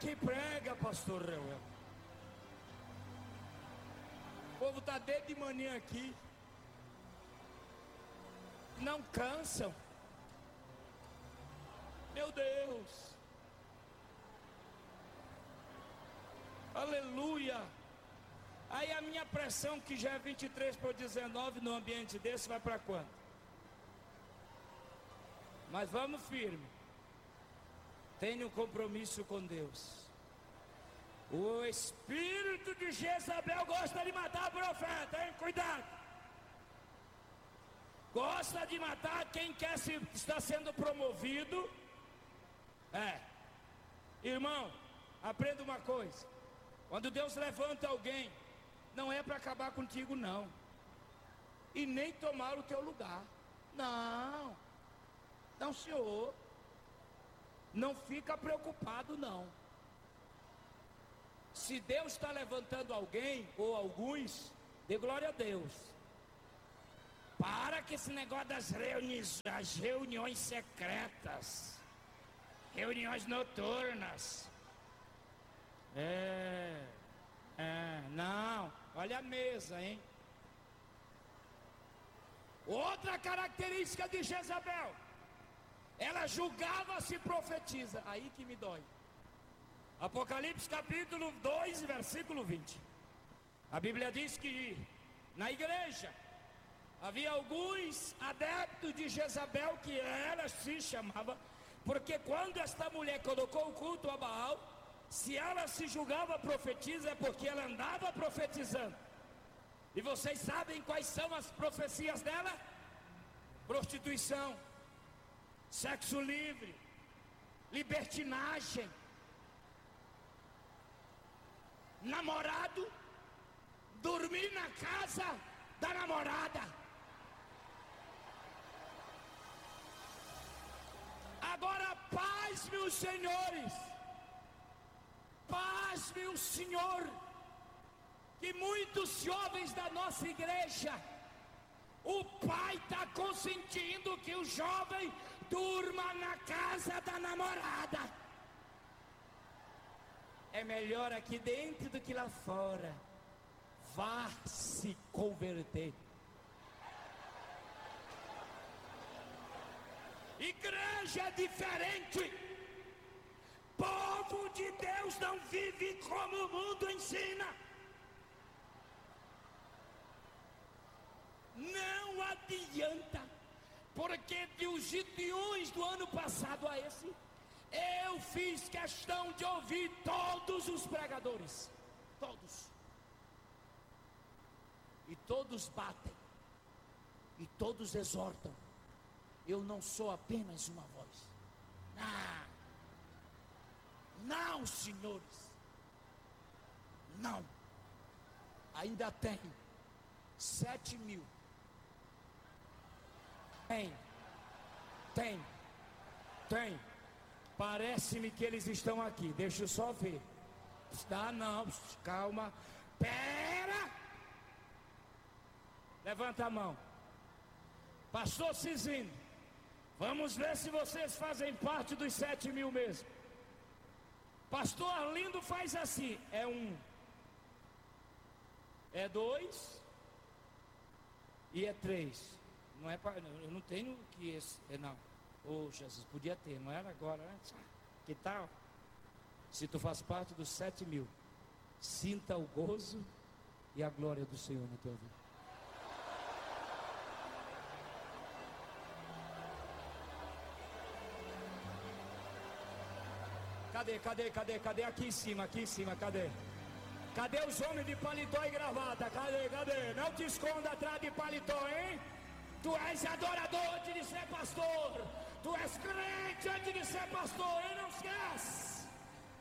que prega, pastor Reuel. O povo está desde de manhã aqui. Não cansam. Meu Deus. Aleluia. Aí a minha pressão, que já é 23 por 19 no ambiente desse, vai para quanto? Mas vamos firme. Tenha um compromisso com Deus. O espírito de Jezabel gosta de matar o profeta, hein? Cuidado. Gosta de matar quem quer está sendo promovido. Irmão, aprenda uma coisa. Quando Deus levanta alguém, não é para acabar contigo, não. E nem tomar o teu lugar. Não. Não, senhor. Não fica preocupado, não. Se Deus está levantando alguém ou alguns, dê glória a Deus. Para com esse negócio das reuniões secretas, reuniões noturnas. Não, olha a mesa, hein? Outra característica de Jezabel: ela julgava-se profetiza. Aí que me dói. Apocalipse capítulo 2, versículo 20. A Bíblia diz que na igreja havia alguns adeptos de Jezabel, que ela se chamava, porque quando esta mulher colocou o culto a Baal, se ela se julgava profetisa, é porque ela andava profetizando. E vocês sabem quais são as profecias dela? Prostituição, sexo livre, libertinagem, namorado, dormir na casa da namorada. Agora, paz, meus senhores, paz, meu Senhor, que muitos jovens da nossa igreja, o pai está consentindo que o jovem durma na casa da namorada. É melhor aqui dentro do que lá fora. Vá se converter. Igreja diferente. Povo de Deus não vive como o mundo ensina. Não adianta, porque dos gideões do ano passado a esse, eu fiz questão de ouvir todos os pregadores, todos, e todos batem, e todos exortam. Eu não sou apenas uma voz. Não, senhores, não. Ainda tem 7.000. Tem. Parece-me que eles estão aqui. Deixa eu só ver. Não, calma. Pera. Levanta a mão. Pastor Cizinho, vamos ver se vocês fazem parte dos 7.000 mesmo. Pastor Arlindo faz assim. É 1, é 2 e é 3. Não é para, eu não tenho que esse, não. Jesus, podia ter, não era agora, né? Que tal? Se tu faz parte dos 7.000, sinta o gozo e a glória do Senhor na tua vida. Cadê? Aqui em cima, cadê? Cadê os homens de paletó e gravata? Cadê? Não te esconda atrás de paletó, hein? Tu és adorador antes de ser pastor. Tu és crente antes de ser pastor, hein? Não esquece.